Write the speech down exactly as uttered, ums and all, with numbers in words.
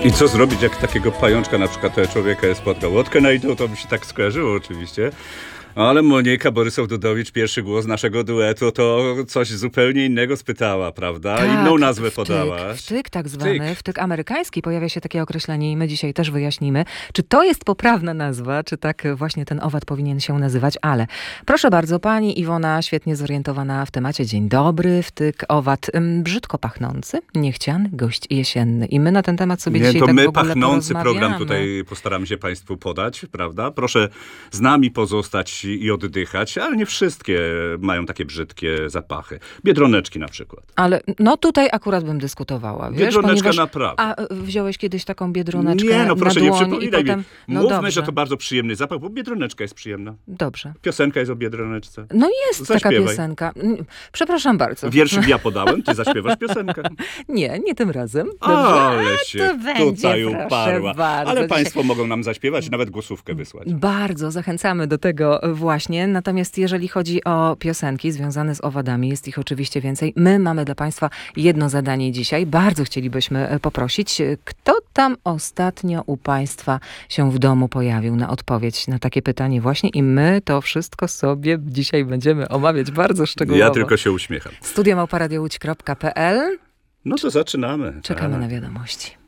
I co zrobić, jak takiego pajączka, na przykład tego człowieka spotkał? Łódkę znajdą, to mi się tak skojarzyło oczywiście. Ale Monika Borysow-Dudowicz, pierwszy głos naszego duetu, to coś zupełnie innego spytała, prawda? Tak, Inną nazwę wtyk, podałaś. Wtyk tak zwany, Wtyk. wtyk amerykański, pojawia się takie określenie i my dzisiaj też wyjaśnimy, czy to jest poprawna nazwa, czy tak właśnie ten owad powinien się nazywać, ale proszę bardzo, pani Iwona, świetnie zorientowana w temacie. Dzień dobry, wtyk, owad, ym, brzydko pachnący, niechciany gość jesienny. I my na ten temat sobie Nie, dzisiaj to tak my w ogóle pachnący program porozmawiamy. tutaj postaramy się państwu podać, prawda? Proszę z nami pozostać i oddychać, ale nie wszystkie mają takie brzydkie zapachy. Biedroneczki na przykład. Ale no tutaj akurat bym dyskutowała, wiesz, Biedroneczka ponieważ... naprawdę. A wziąłeś kiedyś taką biedroneczkę Nie, no proszę, na nie dłoń przypominaj i potem... mi. No Mówmy, dobrze. że to bardzo przyjemny zapach, bo biedroneczka jest przyjemna. Dobrze. Piosenka jest o biedroneczce. No jest taka Zaśpiewaj. piosenka. Mm, Przepraszam bardzo. Wierszyk ja podałem, ty zaśpiewasz piosenkę. Nie, nie tym razem. Dobrze. Ale A, się to będzie, tutaj proszę uparła. bardzo. Ale Dzisiaj- państwo mogą nam zaśpiewać, nawet głosówkę wysłać. Bardzo zachęcamy do tego właśnie. Natomiast jeżeli chodzi o piosenki związane z owadami, jest ich oczywiście więcej. My mamy dla państwa jedno zadanie dzisiaj. Bardzo chcielibyśmy poprosić, kto tam ostatnio u państwa się w domu pojawił na odpowiedź na takie pytanie właśnie i my to wszystko sobie dzisiaj będziemy omawiać bardzo szczegółowo. Ja tylko się uśmiecham. studio małpa radio łódź kropka pe el. No to zaczynamy. Czekamy tak. na wiadomości.